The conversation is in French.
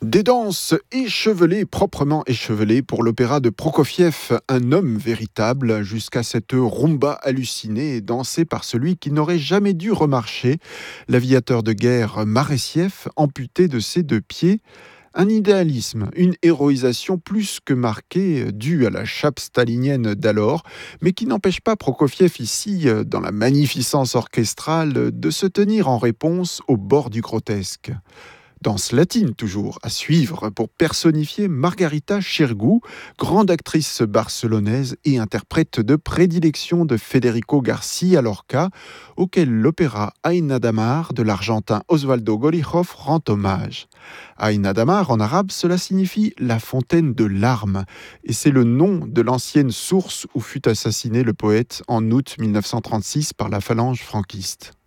Des danses échevelées, proprement échevelées pour l'opéra de Prokofiev, un homme véritable, jusqu'à cette rumba hallucinée dansée par celui qui n'aurait jamais dû remarcher, l'aviateur de guerre Maressiev, amputé de ses deux pieds. Un idéalisme, une héroïsation plus que marquée, due à la chape stalinienne d'alors, mais qui n'empêche pas Prokofiev ici, dans la magnificence orchestrale, de se tenir en réponse au bord du grotesque. Danse latine toujours, à suivre pour personnifier Margarita Xirgu, grande actrice barcelonaise et interprète de prédilection de Federico García Lorca, auquel l'opéra Aïna Damar de l'argentin Osvaldo Golijov rend hommage. Aïna Damar en arabe, cela signifie la fontaine de larmes, et c'est le nom de l'ancienne source où fut assassiné le poète en août 1936 par la phalange franquiste.